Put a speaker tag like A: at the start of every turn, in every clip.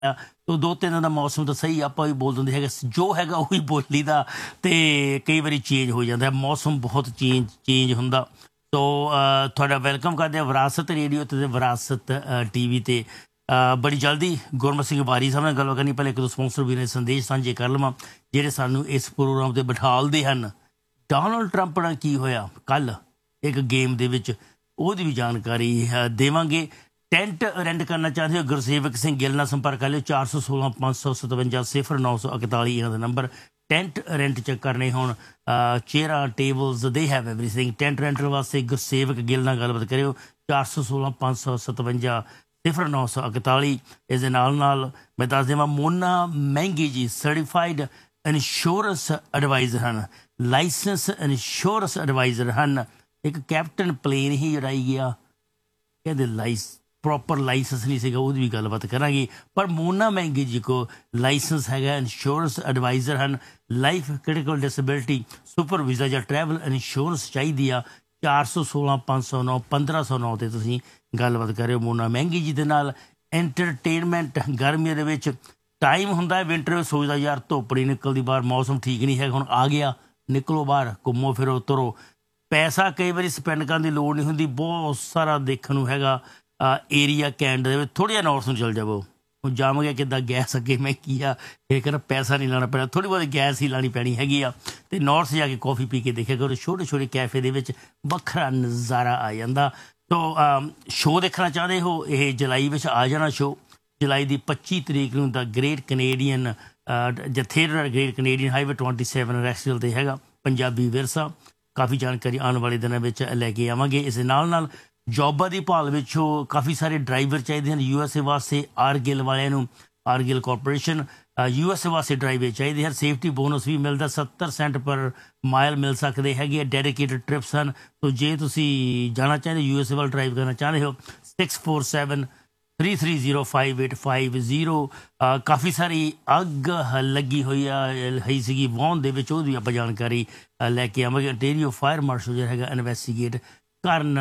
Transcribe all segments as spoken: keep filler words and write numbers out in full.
A: ਆ ਤੋ ਦੋ ਤਿੰਨ ਦਿਨ ਦਾ ਮੌਸਮ ਤਾਂ ਸਹੀ ਆਪਾਂ ਵੀ ਬੋਲ ਦਿੰਦੇ ਹੈਗੇ ਜੋ ਹੈਗਾ ਉਹੀ ਬੋਲੀ ਦਾ ਅਤੇ ਕਈ ਵਾਰੀ ਚੇਂਜ ਹੋ ਜਾਂਦਾ ਮੌਸਮ ਬਹੁਤ ਚੇਂਜ ਚੇਂਜ ਹੁੰਦਾ ਸੋ ਤੁਹਾਡਾ ਵੈਲਕਮ ਕਰਦੇ ਹਾਂ ਵਿਰਾਸਤ ਰੇਡੀਓ 'ਤੇ ਵਿਰਾਸਤ ਟੀ ਵੀ 'ਤੇ ਬੜੀ ਜਲਦੀ ਗੁਰਮਤ ਸਿੰਘ ਬਾਰੀ ਸਾਹਿਬ ਨਾਲ ਗੱਲ ਕਰਨੀ ਪਹਿਲਾਂ ਇੱਕ ਦੋ ਸਪੋਂਸਰ ਵੀ ਨੇ ਸੰਦੇਸ਼ ਸਾਂਝੇ ਕਰ ਲਵਾਂ ਜਿਹੜੇ ਸਾਨੂੰ ਇਸ ਪ੍ਰੋਗਰਾਮ 'ਤੇ ਬਿਠਾਲਦੇ ਹਨ ਡੋਨਲਡ ਟਰੰਪ ਨਾਲ ਕੀ ਹੋਇਆ ਕੱਲ੍ਹ ਇੱਕ ਗੇਮ ਦੇ ਵਿੱਚ ਉਹਦੀ ਵੀ ਜਾਣਕਾਰੀ ਦੇਵਾਂਗੇ ਟੈਂਟ ਰੈਂਟ ਕਰਨਾ ਚਾਹੁੰਦੇ ਹੋ ਗੁਰਸੇਵਕ ਸਿੰਘ ਗਿੱਲ ਨਾਲ ਸੰਪਰਕ ਕਰ ਲਿਓ ਚਾਰ ਸੌ ਸੋਲਾਂ ਪੰਜ ਸੌ ਸਤਵੰਜਾ ਸਿਫਰ ਨੌ ਸੌ ਇਕਤਾਲੀ ਇਹਨਾਂ ਦਾ ਨੰਬਰ ਟੈਂਟ ਰੈਂਟ ਚੈੱਕ ਕਰਨੇ ਹੁਣ ਚੇਅਰਾਂ tables they have everything tent rental ਵਾਸਤੇ ਗੁਰਸੇਵਕ ਗਿੱਲ ਨਾਲ ਗੱਲਬਾਤ ਕਰਿਓ ਚਾਰ ਸੌ ਸੋਲਾਂ ਪੰਜ ਸੌ ਸਤਵੰਜਾ ਸਿਫਰ ਨੌ ਸੌ ਇਕਤਾਲੀ ਇਸ ਦੇ ਨਾਲ ਨਾਲ ਮੈਂ ਦੱਸ ਦੇਵਾਂ ਮੋਨਾ ਮਹਿੰਗੀ ਜੀ ਸਰਟੀਫਾਈਡ ਇੰਸ਼ੋਰੈਂਸ ਐਡਵਾਈਜ਼ਰ ਹਨ ਲਾਇਸੈਂਸ ਇੰਸ਼ੋਰੈਂਸ ਐਡਵਾਈਜ਼ਰ ਹਨ ਇੱਕ ਕੈਪਟਨ ਪਲੇਨ ਹੀ ਉਡਾਈ ਗਿਆ ਕਹਿੰਦੇ ਲਾਈਸ ਪ੍ਰੋਪਰ ਲਾਇਸੈਂਸ ਨਹੀਂ ਸੀਗਾ ਉਹਦੀ ਵੀ ਗੱਲਬਾਤ ਕਰਾਂਗੇ ਪਰ ਮੋਨਾ ਮਹਿੰਗੀ ਜੀ ਕੋ ਲਾਇਸੈਂਸ ਹੈਗਾ ਇੰਸ਼ੋਰੈਂਸ ਐਡਵਾਈਜ਼ਰ ਹਨ life critical disability super visa ਜਾਂ ਟਰੈਵਲ ਇੰਸ਼ੋਰੈਂਸ ਚਾਹੀਦੀ ਆ ਚਾਰ ਸੌ ਸੋਲਾਂ ਪੰਜ ਸੌ ਨੌ ਪੰਦਰਾਂ ਸੌ ਨੌ 'ਤੇ ਤੁਸੀਂ ਗੱਲਬਾਤ ਕਰਿਓ ਮੋਨਾ ਮਹਿੰਗੀ ਜੀ ਦੇ ਨਾਲ ਐਂਟਰਟੇਨਮੈਂਟ ਗਰਮੀਆਂ ਦੇ ਵਿੱਚ ਟਾਈਮ ਹੁੰਦਾ ਵਿੰਟਰ ਵਿੱਚ ਸੋਚਦਾ ਯਾਰ ਧੁੱਪ ਨਹੀਂ ਨਿਕਲਦੀ ਬਾਹਰ ਮੌਸਮ ਠੀਕ ਨਹੀਂ ਹੈਗਾ ਹੁਣ ਆ ਗਿਆ ਨਿਕਲੋ ਬਾਹਰ ਘੁੰਮੋ ਫਿਰੋ ਤੁਰੋ ਪੈਸਾ ਕਈ ਵਾਰੀ ਸਪੈਂਡ ਕਰਨ ਦੀ ਲੋੜ ਨਹੀਂ ਹੁੰਦੀ ਬਹੁਤ ਸਾਰਾ ਦੇਖਣ ਨੂੰ ਹੈਗਾ ਏਰੀਆ ਕੈਨੇਡਾ ਦੇ ਵਿੱਚ ਥੋੜ੍ਹਾ ਜਿਹਾ ਨੌਰਥ ਨੂੰ ਚੱਲ ਜਾਵੋ ਹੁਣ ਜਾਵਾਂਗੇ ਕਿੱਦਾਂ ਗੈਸ ਅੱਗੇ ਮੈਂ ਕੀ ਆ ਇਹ ਕਹਿੰਦਾ ਪੈਸਾ ਨਹੀਂ ਲਾਉਣਾ ਪੈਣਾ ਥੋੜ੍ਹੀ ਬਹੁਤੀ ਗੈਸ ਹੀ ਲਾਉਣੀ ਪੈਣੀ ਹੈਗੀ ਆ ਅਤੇ ਨੌਰਥ ਜਾ ਕੇ ਕੌਫੀ ਪੀ ਕੇ ਦੇਖਿਆ ਕਰੋ ਛੋਟੇ ਛੋਟੇ ਕੈਫੇ ਦੇ ਵਿੱਚ ਵੱਖਰਾ ਨਜ਼ਾਰਾ ਆ ਜਾਂਦਾ ਸੋ ਸ਼ੋਅ ਦੇਖਣਾ ਚਾਹੁੰਦੇ ਹੋ ਇਹ ਜੁਲਾਈ ਵਿੱਚ ਆ ਜਾਣਾ ਸ਼ੋਅ ਜੁਲਾਈ ਦੀ ਪੱਚੀ ਤਰੀਕ ਨੂੰ ਦਾ ਗ੍ਰੇਟ ਕਨੇਡੀਅਨ ਜਾਂ theatre great Canadian highway twenty seven ਰੈਕਸਵਿਲ 'ਤੇ ਹੈਗਾ ਪੰਜਾਬੀ ਵਿਰਸਾ ਕਾਫੀ ਜਾਣਕਾਰੀ ਆਉਣ ਵਾਲੇ ਦਿਨਾਂ ਵਿੱਚ ਲੈ ਕੇ ਆਵਾਂਗੇ ਇਸ ਦੇ ਨਾਲ ਨਾਲ ਜੋਬਾਂ ਦੀ ਭਾਲ ਵਿੱਚੋਂ ਕਾਫੀ ਸਾਰੇ ਡਰਾਈਵਰ ਚਾਹੀਦੇ ਹਨ ਯੂ ਐਸ ਏ ਵਾਸਤੇ ਆਰਗਿਲ ਵਾਲਿਆਂ ਨੂੰ ਆਰਗਿਲ ਕਾਰਪੋਰੇਸ਼ਨ ਯੂ ਐਸ ਏ ਵਾਸਤੇ ਡਰਾਈਵਰ ਚਾਹੀਦੇ ਹਨ ਸੇਫਟੀ ਬੋਨਸ ਵੀ ਮਿਲਦਾ ਸੱਤਰ ਸੈਂਟ ਪਰ ਮਾਈਲ ਮਿਲ ਸਕਦੇ ਹੈਗੇ ਆ ਡੈਡੀਕੇਟਡ ਟ੍ਰਿਪਸ ਹਨ ਸੋ ਜੇ ਤੁਸੀਂ ਜਾਣਾ ਚਾਹੁੰਦੇ ਯੂ ਐਸ ਏ ਵੱਲ ਡਰਾਈਵ ਕਰਨਾ ਚਾਹੁੰਦੇ ਹੋ six four seven three three zero five eight five zero ਕਾਫੀ ਸਾਰੀ ਅੱਗ ਲੱਗੀ ਹੋਈ ਆ ਹੋਈ ਸੀਗੀ ਵਾਹਨ ਦੇ ਵਿੱਚ ਉਹਦੀ ਆਪਾਂ ਜਾਣਕਾਰੀ ਲੈ ਕੇ ਆਵਾਂਗੇ ontario ਫਾਇਰ ਮਾਰਸ਼ਲ ਜਿਹੜਾ ਹੈਗਾ ਇਨਵੈਸਟੀਗੇਟ ਕਰਨ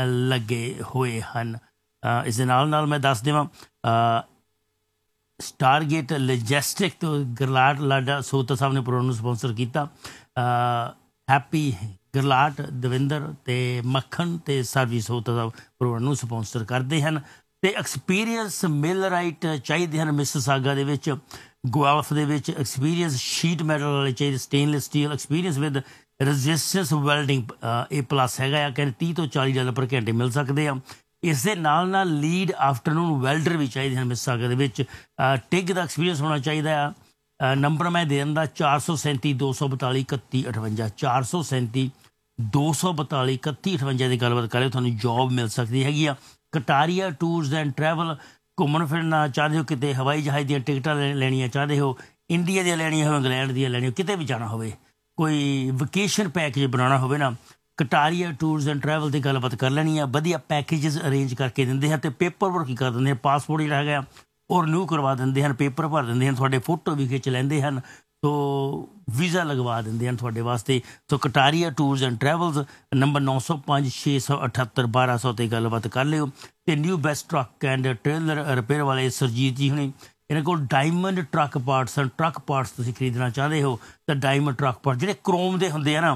A: ਲੱਗੇ ਹੋਏ ਹਨ ਇਸ ਦੇ ਨਾਲ ਨਾਲ ਮੈਂ ਦੱਸ ਦੇਵਾਂ ਸਟਾਰਗੇਟ ਲਜੈਸਟਿਕ ਤੋਂ ਗਰਲਾਟ ਲਾਡਾ ਸੋਤਾ ਸਾਹਿਬ ਨੇ ਪ੍ਰੋਗਰਾਮ ਨੂੰ ਸਪੋਂਸਰ ਕੀਤਾ ਹੈਪੀ ਗਰਲਾਟ ਦਵਿੰਦਰ ਅਤੇ ਮੱਖਣ ਅਤੇ ਸਰਵੀ ਸੋਤਾ ਸਾਹਿਬ ਪ੍ਰੋਗਰਾਮ ਨੂੰ ਸਪੋਂਸਰ ਕਰਦੇ ਹਨ ਅਤੇ ਐਕਸਪੀਰੀਅੰਸ ਮਿਲ ਰਾਈਟ ਚਾਹੀਦੇ ਹਨ ਮਿਸਿਸਾਗਾ ਦੇ ਵਿੱਚ ਗੁਆਲਫ ਦੇ ਵਿੱਚ ਐਕਸਪੀਰੀਅੰਸ ਸ਼ੀਟ ਮੈਟਲ ਵਾਲੇ ਚਾਹੀਦੇ stainless steel experience with resistance welding ਇਹ ਪਲੱਸ ਹੈਗਾ ਆ ਕਹਿੰਦੇ ਤੀਹ ਤੋਂ ਚਾਲੀ ਡਾਲਰ ਪਰ ਘੰਟੇ ਮਿਲ ਸਕਦੇ ਆ ਇਸ ਦੇ ਨਾਲ ਨਾਲ ਲੀਡ ਆਫਟਰਨੂਨ ਵੈਲਡਰ ਵੀ ਚਾਹੀਦੇ ਹਨ ਮਿਸਿਸਾਗਾ ਦੇ ਵਿੱਚ ਟਿਗ ਦਾ ਐਕਸਪੀਰੀਅੰਸ ਹੋਣਾ ਚਾਹੀਦਾ ਆ ਨੰਬਰ ਮੈਂ ਦੇ ਦਿੰਦਾ ਚਾਰ ਸੌ ਸੈਂਤੀ ਦੋ ਸੌ ਬਤਾਲੀ ਇਕੱਤੀ ਅਠਵੰਜਾ ਚਾਰ ਸੌ ਸੈਂਤੀ ਦੋ ਸੌ ਬਤਾਲੀ ਇਕੱਤੀ ਅਠਵੰਜਾ ਦੀ ਗੱਲਬਾਤ ਕਰਿਓ ਤੁਹਾਨੂੰ ਜੋਬ ਮਿਲ ਸਕਦੀ ਹੈਗੀ ਆ ਕਟਾਰੀਆ ਟੂਰਸ ਐਂਡ ਟਰੈਵਲ ਘੁੰਮਣ ਫਿਰਨਾ ਚਾਹੁੰਦੇ ਹੋ ਕਿਤੇ ਹਵਾਈ ਜਹਾਜ਼ ਦੀਆਂ ਟਿਕਟਾਂ ਲੈਣੀਆਂ ਚਾਹੁੰਦੇ ਹੋ ਇੰਡੀਆ ਦੀਆਂ ਲੈਣੀਆਂ ਹੋਵੇ ਇੰਗਲੈਂਡ ਦੀਆਂ ਲੈਣੀਆਂ ਕਿਤੇ ਵੀ ਜਾਣਾ ਹੋਵੇ ਕੋਈ ਵਕੇਸ਼ਨ ਪੈਕੇਜ ਬਣਾਉਣਾ ਹੋਵੇ ਨਾ ਕਟਾਰੀਆ ਟੂਰਸ ਐਂਡ ਟਰੈਵਲ 'ਤੇ ਗੱਲਬਾਤ ਕਰ ਲੈਣੀ ਆ ਵਧੀਆ ਪੈਕੇਜਸ ਅਰੇਂਜ ਕਰਕੇ ਦਿੰਦੇ ਹਨ ਅਤੇ ਪੇਪਰ ਵਰਕ ਹੀ ਕਰ ਦਿੰਦੇ ਹਨ ਪਾਸਪੋਰਟ ਜਿਹੜਾ ਹੈਗਾ ਉਹ ਰਿਨਿਊ ਕਰਵਾ ਦਿੰਦੇ ਹਨ ਪੇਪਰ ਭਰ ਦਿੰਦੇ ਹਨ ਤੁਹਾਡੇ ਫੋਟੋ ਵੀ ਖਿੱਚ ਲੈਂਦੇ ਹਨ ਸੋ ਵੀਜ਼ਾ ਲਗਵਾ ਦਿੰਦੇ ਹਨ ਤੁਹਾਡੇ ਵਾਸਤੇ ਸੋ Kataria tours and travels number ਨੌ ਸੌ ਪੰਜ ਛੇ ਸੌ ਅਠੱਤਰ ਬਾਰਾਂ ਸੌ 'ਤੇ ਗੱਲਬਾਤ ਕਰ ਲਿਓ ਅਤੇ new best truck and trailer repair ਵਾਲੇ ਸਰਜੀਤ ਜੀ ਹੁਣੇ ਇਹਨਾਂ ਕੋਲ ਡਾਇਮੰਡ ਟਰੱਕ ਪਾਰਟਸ ਹਨ ਟਰੱਕ ਪਾਰਟਸ ਤੁਸੀਂ ਖਰੀਦਣਾ ਚਾਹੁੰਦੇ ਹੋ ਤਾਂ ਡਾਇਮੰਡ ਟਰੱਕ ਪਾਰਟ ਜਿਹੜੇ ਕ੍ਰੋਮ ਦੇ ਹੁੰਦੇ ਆ ਨਾ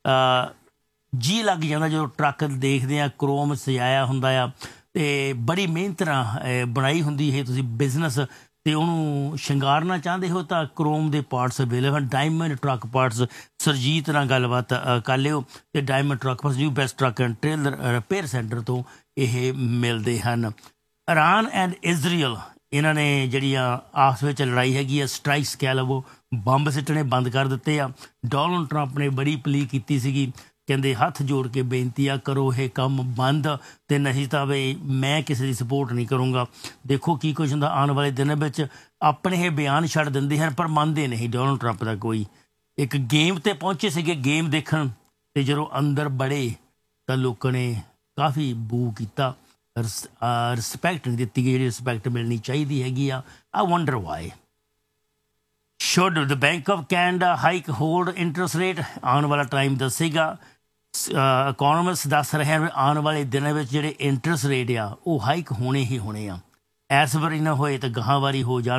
A: ਜੀ ਲੱਗ ਜਾਂਦਾ ਜਦੋਂ ਟਰੱਕ ਦੇਖਦੇ ਆ ਕ੍ਰੋਮ ਸਜਾਇਆ ਹੁੰਦਾ ਆ ਅਤੇ ਬੜੀ ਮਿਹਨਤ ਨਾਲ ਬਣਾਈ ਹੁੰਦੀ ਇਹ ਤੁਸੀਂ ਬਿਜ਼ਨਸ ਅਤੇ ਉਹਨੂੰ ਸ਼ਿੰਗਾਰਨਾ ਚਾਹੁੰਦੇ ਹੋ ਤਾਂ ਕ੍ਰੋਮ ਦੇ ਪਾਰਟਸ ਅਵੇਲੇਬਲ ਹਨ ਡਾਇਮੰਡ ਟਰੱਕ ਪਾਰਟਸ ਸਰਜੀਤ ਨਾਲ ਗੱਲਬਾਤ ਕਰ ਲਿਓ ਅਤੇ diamond truck parts new best truck and trailer repair centre ਤੋਂ ਇਹ ਮਿਲਦੇ ਹਨ ਇਰਾਨ ਐਂਡ ਇਜ਼ਰਾਈਲ ਇਹਨਾਂ ਨੇ ਜਿਹੜੀਆਂ ਆਪਸ ਵਿੱਚ ਲੜਾਈ ਹੈਗੀ ਆ ਸਟਰਾਈਕਸ ਕਹਿ ਲਵੋ ਬੰਬ ਸਿੱਟਣੇ ਬੰਦ ਕਰ ਦਿੱਤੇ ਆ ਡੋਨਲਡ ਟਰੰਪ ਨੇ ਬੜੀ ਪਲੀ ਕੀਤੀ ਸੀਗੀ ਕਹਿੰਦੇ ਹੱਥ ਜੋੜ ਕੇ ਬੇਨਤੀ ਆ ਕਰੋ ਇਹ ਕੰਮ ਬੰਦ ਅਤੇ ਨਹੀਂ ਤਾਂ ਬਈ ਮੈਂ ਕਿਸੇ ਦੀ ਸਪੋਰਟ ਨਹੀਂ ਕਰੂੰਗਾ ਦੇਖੋ ਕੀ ਕੁਛ ਹੁੰਦਾ ਆਉਣ ਵਾਲੇ ਦਿਨਾਂ ਵਿੱਚ ਆਪਣੇ ਇਹ ਬਿਆਨ ਛੱਡ ਦਿੰਦੇ ਹਨ ਪਰ ਮੰਨਦੇ ਨਹੀਂ ਡੋਨਲਡ ਟਰੰਪ ਦਾ ਕੋਈ ਇੱਕ ਗੇਮ 'ਤੇ ਪਹੁੰਚੇ ਸੀਗੇ ਗੇਮ ਦੇਖਣ ਅਤੇ ਜਦੋਂ ਅੰਦਰ ਬੜੇ ਤਾਂ ਲੋਕਾਂ ਨੇ ਕਾਫੀ ਬੂ ਕੀਤਾ ਰਿਸਪੈਕਟ ਨਹੀਂ ਦਿੱਤੀ ਗਈ ਜਿਹੜੀ ਰਿਸਪੈਕਟ ਮਿਲਣੀ ਚਾਹੀਦੀ ਹੈਗੀ ਆ ਆਈ wonder why should the bank of Canada hike hold interest rate ਆਉਣ ਵਾਲਾ ਟਾਈਮ ਦੱਸੇਗਾ ਇਕੋਨੋਮਿਸਟ ਦੱਸ ਰਹੇ ਹਨ ਆਉਣ ਵਾਲੇ ਦਿਨਾਂ ਵਿੱਚ ਜਿਹੜੇ ਇੰਟਰਸਟ ਰੇਟ ਆ ਉਹ ਹਾਈਕ ਹੋਣੇ ਹੀ ਹੋਣੇ ਆ ਇਸ ਵਾਰੀ ਨਾ ਹੋਏ ਤਾਂ ਗਾਹਾਂ ਵਾਰੀ ਹੋ ਜਾਣ